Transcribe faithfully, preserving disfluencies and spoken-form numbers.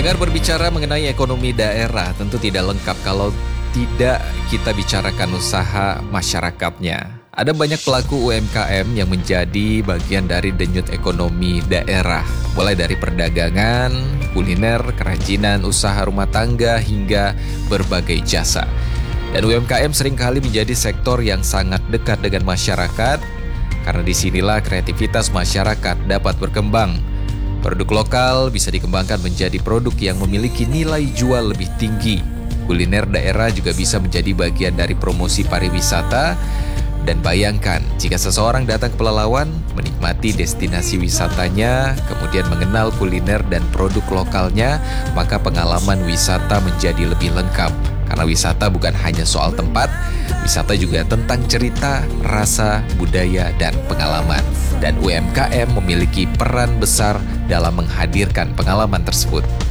Pendengar, berbicara mengenai ekonomi daerah tentu tidak lengkap kalau tidak kita bicarakan usaha masyarakatnya. Ada banyak pelaku U M K M yang menjadi bagian dari denyut ekonomi daerah. Mulai dari perdagangan, kuliner, kerajinan, usaha rumah tangga, hingga berbagai jasa. Dan U M K M seringkali menjadi sektor yang sangat dekat dengan masyarakat, karena disinilah kreativitas masyarakat dapat berkembang. Produk lokal bisa dikembangkan menjadi produk yang memiliki nilai jual lebih tinggi. Kuliner daerah juga bisa menjadi bagian dari promosi pariwisata. Dan bayangkan, jika seseorang datang ke Pelalawan, menikmati destinasi wisatanya, kemudian mengenal kuliner dan produk lokalnya, maka pengalaman wisata menjadi lebih lengkap. Karena wisata bukan hanya soal tempat, wisata juga tentang cerita, rasa, budaya, dan pengalaman. Dan U M K M memiliki peran besar dalam menghadirkan pengalaman tersebut.